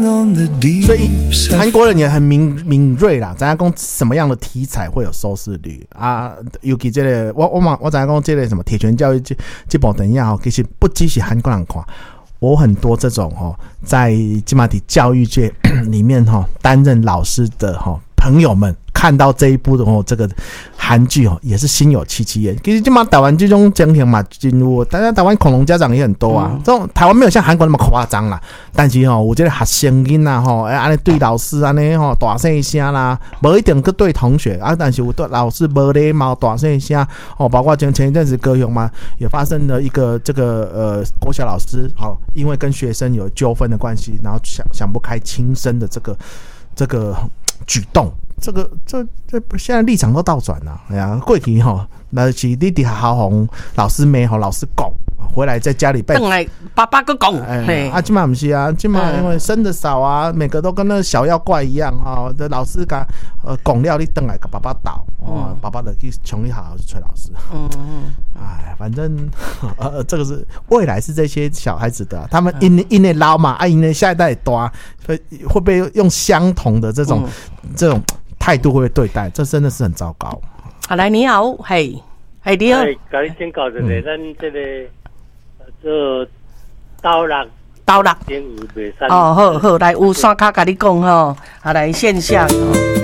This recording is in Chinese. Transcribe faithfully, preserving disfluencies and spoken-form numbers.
所以韩国人也很敏敏锐啦，知影讲什么样的题材会有收视率啊？尤其这个我我嘛我知影讲这个什么铁拳教育这这部电影吼，其实不只是韩国人看。我很多这种哦，在金马体教育界里面哈、哦、担任老师的哈、哦、朋友们，看到这一部的哦这个韩剧哦，也是心有戚戚焉。其实金马台湾这种家庭嘛，进入大家台湾恐龙家长也很多啊。嗯、这种台湾没有像韩国那么夸张啦，但是哦，我觉得学生囡呐吼，哎，安尼对老师安尼吼大声声啦，无一定去对同学啊，但是我对老师无礼貌大声声哦，包括前前一阵子高雄嘛，也发生了一个这个呃国小老师哦。因为跟学生有纠纷的关系，然后想想不开轻生的这个这个举动，这个这这现在立场都倒转了。哎呀，过去哈，那是你底下好红老师没好老师讲，回来在家里被， 来爸爸个讲， 哎，啊，今嘛不是啊，今嘛因为生的少啊，每个都跟那小妖怪一样啊、哦，的老师讲呃讲了你等来给爸爸倒，哦，嗯、爸爸的去穷力好好去催老师，嗯嗯，哎，反正呃这个是未来是这些小孩子的、啊，他们因因为老嘛，啊因为下一代多，会会不会用相同的这种、嗯、这种态度会对待？这真的是很糟糕。 好，来你好，嘿，嘿你好， 甲你请教一下，咱这个。做刀落刀落哦，好好来有线卡甲你讲吼，啊来线下。哦